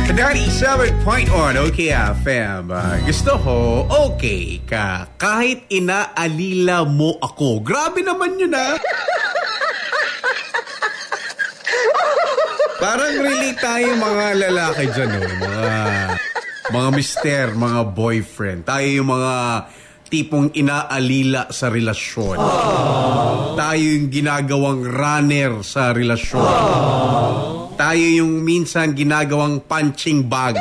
97.1 OKFM. Gusto ko, okay ka. Kahit inaalila mo ako. Grabe naman yun, ha? Parang really tayo mga lalaki dyan, oh. Mga mister, mga boyfriend. Tayo yung mga tipong inaalila sa relasyon. Tayo yung ginagawang runner sa relasyon. Tayo yung minsan ginagawang punching bag.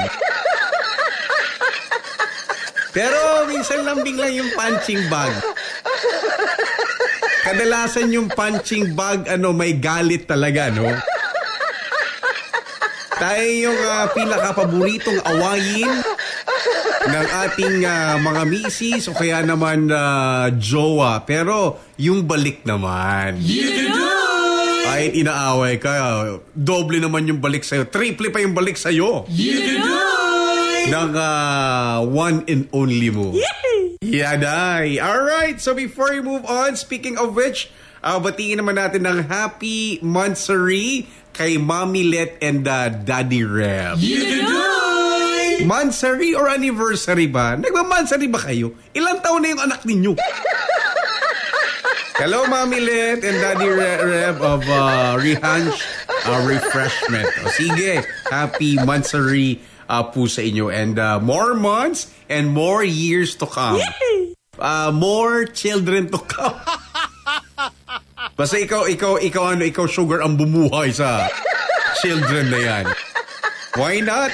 Pero minsan lambing lang yung punching bag. Kadalasan yung punching bag, may galit talaga, no? Tayo yung pinaka-paboritong awayin ng ating mga misis o kaya naman jowa. Pero yung balik naman. Kahit inaaway ka, doble naman yung balik sa'yo. Triple pa yung balik sa'yo. Ng one and only mo. Yaday. Alright, so before we move on, speaking of which, batiin naman natin ng happy monthsary kay Mommy Let and Daddy Reb. Monthsary or anniversary ba? Nagma-monthsary ba kayo? Ilang taon na yung anak ninyo? Hello, Mommy Let and Daddy Reb of Rihanch Refreshment. O sige, happy monthsary po sa inyo. And more months and more years to come. More children to come. Basta ikaw sugar ang bumuhay sa children na yan. Why not?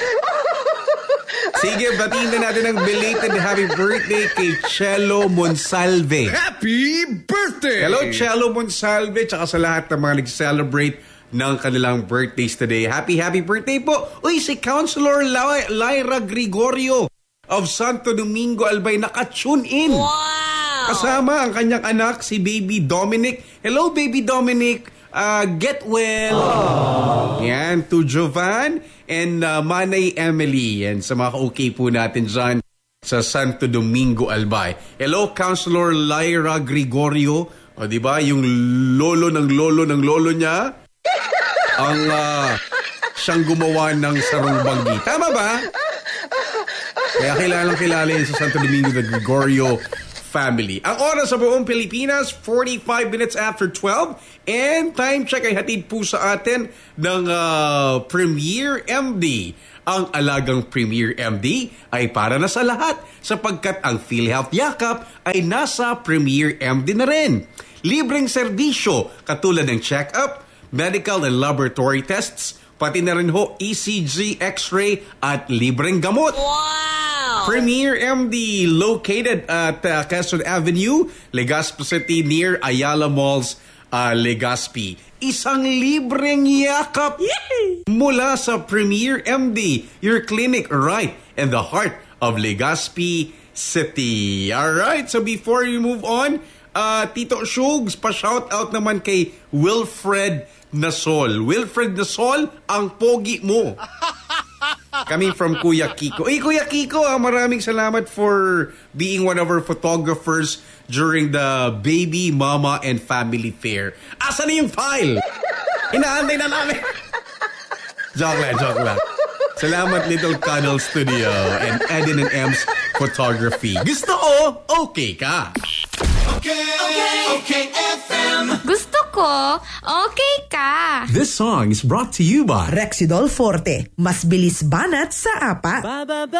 Sige, batiin na natin ang belated happy birthday kay Chelo Monsalve. Happy birthday! Hello, Chelo Monsalve, tsaka sa lahat ng mga nag-celebrate ng kanilang birthdays today. Happy birthday po! Uy, si Councilor Lyra Gregorio of Santo Domingo Albay naka-tune in. Wow! Kasama ang kanyang anak, si Baby Dominic. Hello, Baby Dominic. Get well. Yan, to Jovan and Manay Emily. Yan, sa mga ka-okay po natin dyan sa Santo Domingo Albay. Hello, Councilor Lyra Gregorio. O, diba, yung lolo ng lolo niya, ang siyang gumawa ng sarong banggi. Tama ba? Kaya kilala yun sa Santo Domingo, the Gregorio family. Ang oras sa buong Pilipinas, 45 minutes after 12. And time check ay hatid po sa atin ng Premier MD. Ang alagang Premier MD ay para na sa lahat sapagkat ang PhilHealth Yakap ay nasa Premier MD na rin. Libreng serbisyo katulad ng check-up, medical and laboratory tests, pati na rin ho ECG, X-ray at libreng gamot. Wow! Premier MD located at Quezon Avenue, Legazpi City near Ayala Malls, Legazpi. Isang libreng yakap mula sa Premier MD, your clinic right in the heart of Legazpi City. Alright, so before we move on, Tito Shugs, pa-shout out naman kay Wilfred Nasol. Wilfred Nasol, ang pogi mo. Coming from Kuya Kiko. Kuya Kiko, maraming salamat for being one of our photographers during the Baby, Mama, and Family Fair. Asan na yung file? Inaantay na namin. Joke lang. Salamat, Little Cuddle Studio and Edin and M's Photography. Gusto ko, okay ka. Okay, FM. Gusto ko, okay ka. This song is brought to you by Rexidol Forte. Mas bilis banat sa apa.